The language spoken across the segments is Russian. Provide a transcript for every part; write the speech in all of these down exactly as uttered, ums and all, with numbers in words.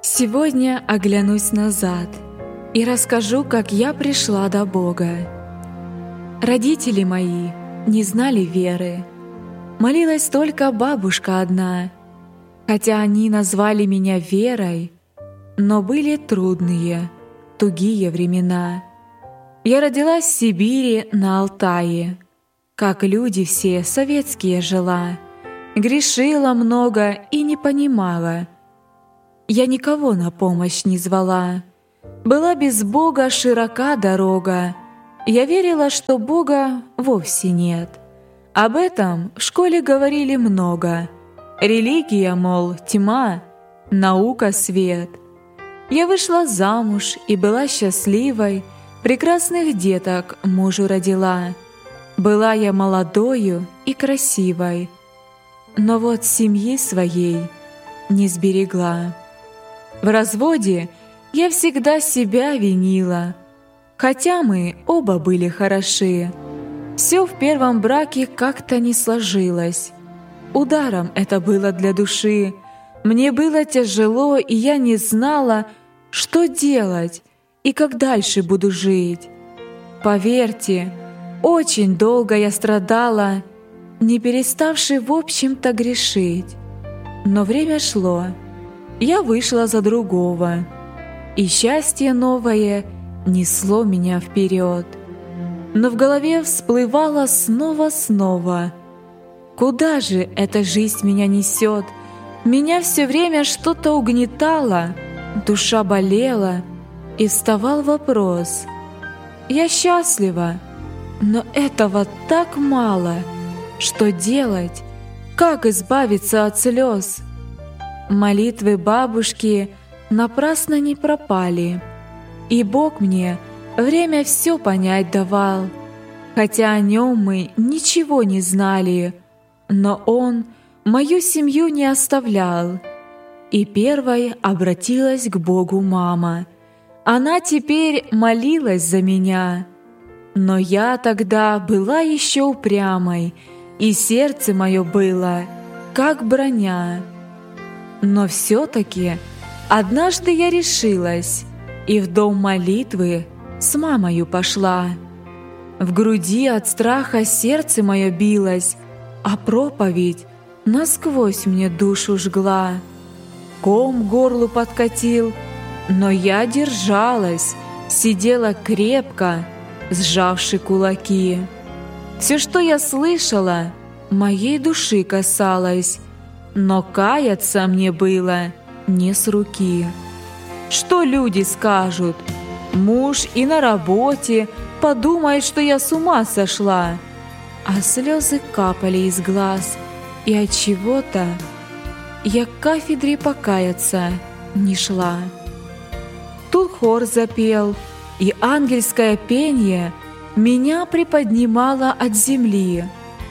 Сегодня оглянусь назад и расскажу, как я пришла до Бога. Родители мои не знали веры. Молилась только бабушка одна, хотя они назвали меня Верой, но были трудные, тугие времена. Я родилась в Сибири на Алтае, как люди все советские жила, грешила много и не понимала. Я никого на помощь не звала. Была без Бога широка дорога. Я верила, что Бога вовсе нет. Об этом в школе говорили много. Религия, мол, тьма, наука свет. Я вышла замуж и была счастливой, прекрасных деток мужу родила. Была я молодою и красивой, но вот семьи своей не сберегла. В разводе я всегда себя винила, хотя мы оба были хороши. Все в первом браке как-то не сложилось. Ударом это было для души. Мне было тяжело, и я не знала, что делать и как дальше буду жить. Поверьте, очень долго я страдала, не переставши в общем-то грешить. Но время шло. Я вышла за другого, и счастье новое несло меня вперед. Но в голове всплывало снова-снова: куда же эта жизнь меня несет? Меня все время что-то угнетало, душа болела, и вставал вопрос: я счастлива, но этого так мало. Что делать? Как избавиться от слез? Молитвы бабушки напрасно не пропали, и Бог мне время все понять давал. Хотя о нем мы ничего не знали, но Он мою семью не оставлял. И первой обратилась к Богу мама. Она теперь молилась за меня. Но я тогда была еще упрямой, и сердце мое было как броня. Но все-таки однажды я решилась и в дом молитвы с мамою пошла. В груди от страха сердце мое билось, а проповедь насквозь мне душу жгла. Ком к горлу подкатил, но я держалась, сидела крепко, сжавши кулаки. Все, что я слышала, моей души касалось, но каяться мне было не с руки. Что люди скажут? Муж и на работе подумает, что я с ума сошла. А слезы капали из глаз, и от чего-то я к кафедре покаяться не шла. Тут хор запел, и ангельское пение меня приподнимало от земли.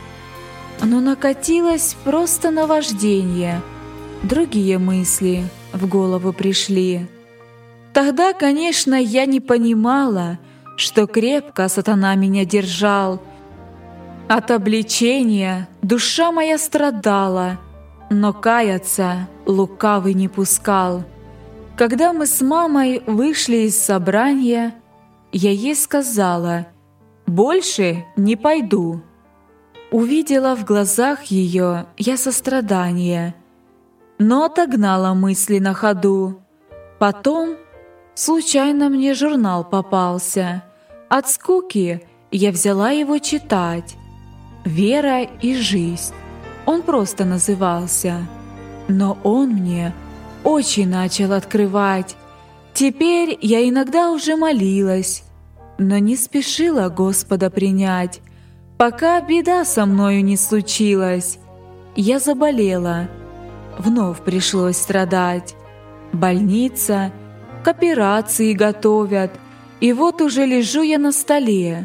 Но накатилось просто наваждение, другие мысли в голову пришли. Тогда, конечно, я не понимала, что крепко сатана меня держал. От обличения душа моя страдала, но каяться лукавый не пускал. Когда мы с мамой вышли из собрания, я ей сказала: «Больше не пойду». Увидела в глазах ее я сострадание, но отогнала мысли на ходу. Потом случайно мне журнал попался. От скуки я взяла его читать. «Вера и жизнь» он просто назывался, но он мне очи начал открывать. Теперь я иногда уже молилась, но не спешила Господа принять, пока беда со мною не случилась. Я заболела, вновь пришлось страдать. Больница, к операции готовят, и вот уже лежу я на столе.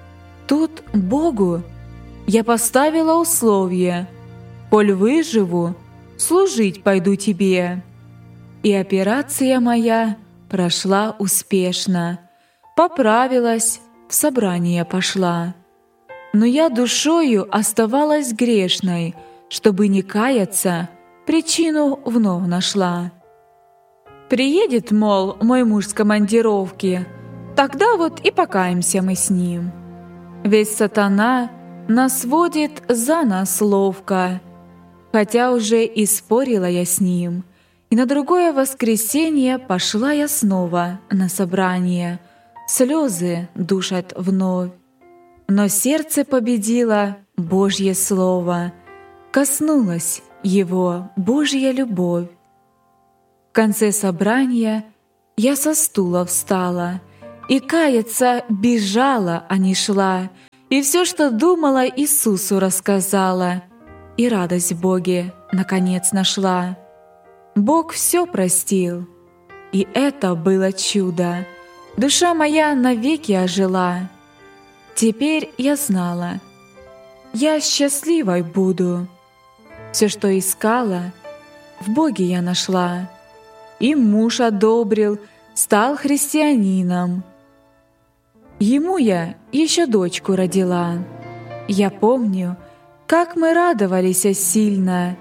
Тут Богу я поставила условие: коль выживу, служить пойду тебе. И операция моя прошла успешно. Поправилась, в собрание пошла. Но я душою оставалась грешной, чтобы не каяться, причину вновь нашла. Приедет, мол, мой муж с командировки, тогда вот и покаемся мы с ним. Ведь сатана нас водит за нас ловко, хотя уже и спорила я с ним. И на другое воскресенье пошла я снова на собрание. Слезы душат вновь. Но сердце победило Божье Слово. Коснулась его Божья любовь. В конце собрания я со стула встала, и каяться бежала, а не шла, и все, что думала, Иисусу рассказала, и радость в Боге наконец нашла. Бог все простил, и это было чудо. Душа моя навеки ожила. Теперь я знала, я счастливой буду. Все, что искала, в Боге я нашла. И муж одобрил, стал христианином. Ему я еще дочку родила. Я помню, как мы радовались сильно.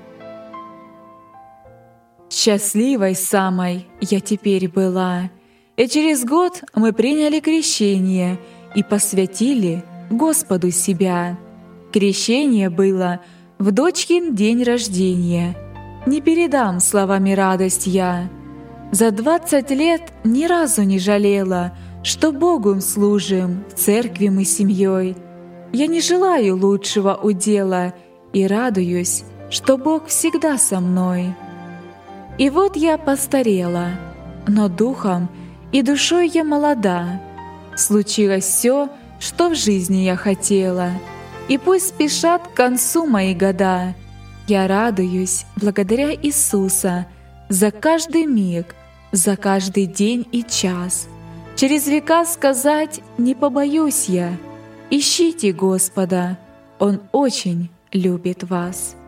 Счастливой самой я теперь была. И через год мы приняли крещение и посвятили Господу себя. Крещение было в дочкин день рождения. Не передам словами радость я. За двадцать лет ни разу не жалела, что Богу служим, в церкви мы семьей. Я не желаю лучшего удела и радуюсь, что Бог всегда со мной. И вот я постарела, но духом и душой я молода. Случилось все, что в жизни я хотела, и пусть спешат к концу мои года. Я радуюсь благодаря Иисуса за каждый миг, за каждый день и час. Через века сказать не побоюсь я. Ищите Господа, Он очень любит вас.